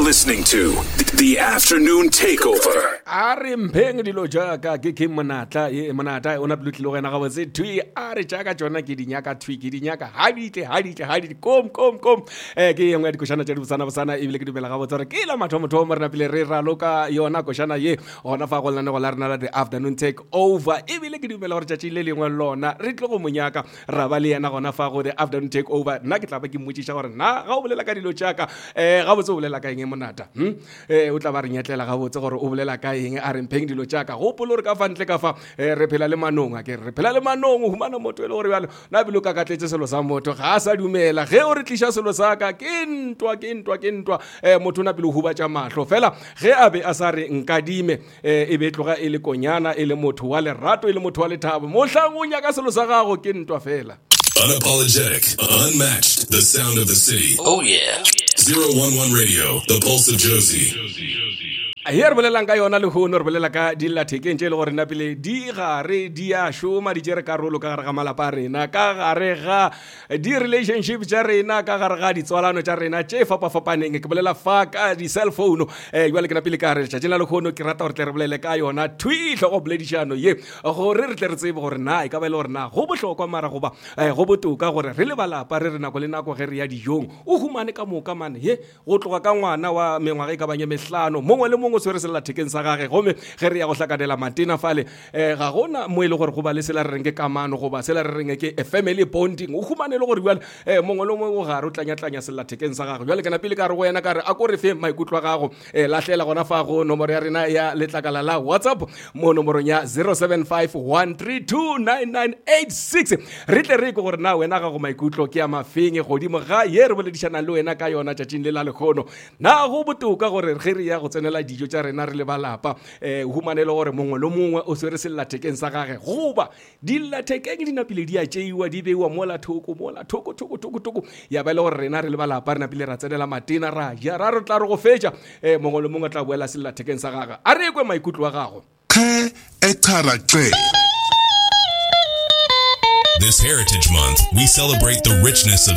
listening to The Afternoon Takeover. Are mpeng dilo jaaka ke Kim Manatla Manata ona blutlo gena ga botse thui are jaaka tsona ke dinyaka thui ke dinyaka hadite kom ke yengwe di koshana tse di bosana e bile ke dumela ga botse re ke la mathomo rena pele re raloka yona koshana ye ona fa go lana go la rena The Afternoon Takeover e bile ke dumela gore tšatši le lengwe lona re tlo go monyaka ra ba le yena gona fa go The Afternoon Takeover nna ke tla ba ke mmotsisha gore na ga o bolela ka dilo jaaka ga botse o bolela ka eng Monata o tla ba re nyetlela ga botse gore o bolela ka eng a re mpeng dilo jaaka go polo re ka fa ntle ka fa re phela le manong a ke re phela le manong humana motho le gore bjalo na bilo ka katletse selo sa motho ga a sa dumela ge o re tlisha selo sa ka ke ntwa motho na pele o hubatša mahlo fela ge a be a sa re nkadime e be tloga e le konyana e le motho wa lerato e le motho wa lethabo mohlang o nyaka selo sa gago ke ntwa fela. Unapologetic, unmatched, the sound of the city. Oh yeah. 011 Radio, the pulse of Josie. Here bolelang ka yona le hono re bolela ka dilla thekeng tše le gore na pele di gare di a šoma di tšere karolo ka gare ga malapa rena ka gare ga di relationship tša rena ka gare ga ditswalano tša rena tše fapafapaneng ke bolela fa ka di cell phone jwale ke na pele ka re tšatši la le hono ke rata gore tle re bolele ka yona thui tlhogo boledišano ye gore re tle re tsebe gore na e ka ba le gore na go bohlokwa mara goba go botoka gore re le balapa re re nako le nako ge re ya dijong o humane ka moka mane ye go tloga ka ngwana wa mengwaga e ka banye mehlano mongwe le mongwe se re sela thekeng sa gage gome ge re ya go hlakanela matena fale ga gona mo ile gore go ba le sela re reng ke kamano go ba sela re reng ke family bonding o humane le gore bjale mongwe le mongwe ga re o tlanya sela thekeng sa gage jwale ke na pele ka re go wena ka re a ko re fe maikutlo a gago lahlela gona fa go nomoro ya rena ya letlakala la WhatsApp mo nomorong ya 0751329986 re tle re go gore na wena ga go maikutlo ke ya mafeng godimo ga ye re boledišana le wena ka yona tšatšing le la lekgono na go botoka gore ge re ya go tsenela dijo tša rena re le balapa humane le gore mongwe le mongwe o swere sellathekeng sa gage goba dillathekeng di napile di a tšeiwa di beiwa mola thoko ya ba le gore rena re le balapa re napile ra tsenela matena ra ja ra re tla re go fetša mongwe le mongwe tla boela sellathekeng sa gage a re ekwe maikutlo a gago. This Heritage Month, we celebrate the richness of